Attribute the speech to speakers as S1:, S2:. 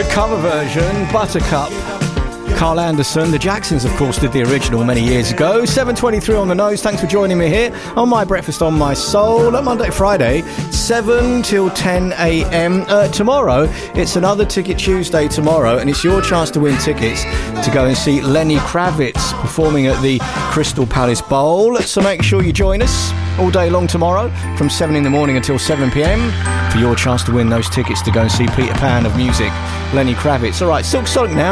S1: cover version, Buttercup. Carl Anderson. The Jacksons, of course, did the original many years ago. 7:23 on the nose. Thanks for joining me here on My Breakfast on My Soul. Monday to Friday, 7 till 10 a.m. Tomorrow, it's another Ticket Tuesday tomorrow, and it's your chance to win tickets to go and see Lenny Kravitz performing at the Crystal Palace Bowl. So make sure you join us all day long tomorrow from 7 in the morning until 7 p.m. for your chance to win those tickets to go and see Peter Pan of music, Lenny Kravitz. All right, Silk Sonic now.